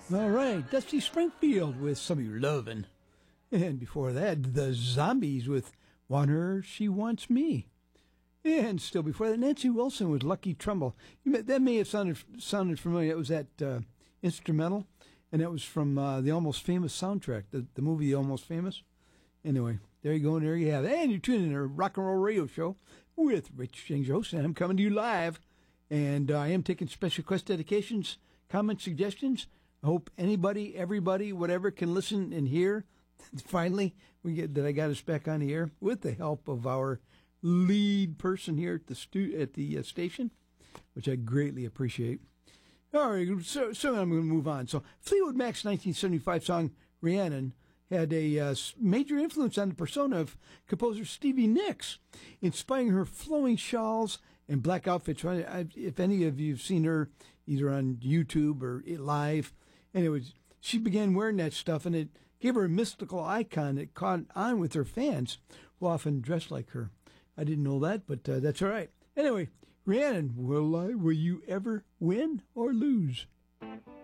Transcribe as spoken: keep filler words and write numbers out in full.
All right, Dusty Springfield with Some of Your Lovin'. And before that, the Zombies with Want Her, She Wants Me. And still before that, Nancy Wilson with Lucky Trumbull. You may, that may have sounded sounded familiar. It was that uh, instrumental, and it was from uh, the Almost Famous soundtrack, the, the movie The Almost Famous. Anyway, there you go, and there you have it. And you're tuning in to a rock and roll radio show with Rich James, your host, and I'm coming to you live. And uh, I am taking special request dedications, comments, suggestions. I hope anybody, everybody, whatever can listen and hear. Finally, we get that I got us back on the air with the help of our lead person here at the stu- at the uh, station, which I greatly appreciate. All right, so, so I'm going to move on. So Fleetwood Mac's nineteen seventy-five song Rhiannon had a uh, major influence on the persona of composer Stevie Nicks, inspiring her flowing shawls and black outfits. If any of you have seen her either on YouTube or live, anyways, she began wearing that stuff, and it gave her a mystical icon that caught on with her fans, who often dressed like her. I didn't know that, but uh, that's all right. Anyway, Rhiannon, will I, will you ever win or lose?